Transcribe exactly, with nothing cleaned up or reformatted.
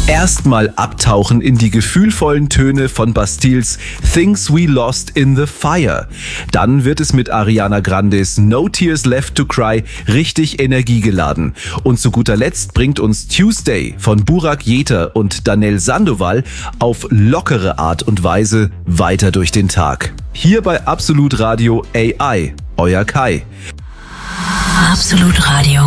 Erstmal abtauchen in die gefühlvollen Töne von Bastilles Things We Lost in the Fire. Dann wird es mit Ariana Grandes No Tears Left to Cry richtig energiegeladen. Und zu guter Letzt bringt uns Tuesday von Burak Jeter und Danel Sandoval auf lockere Art und Weise weiter durch den Tag. Hier bei Absolut Radio A I, euer Kai. Absolut Radio.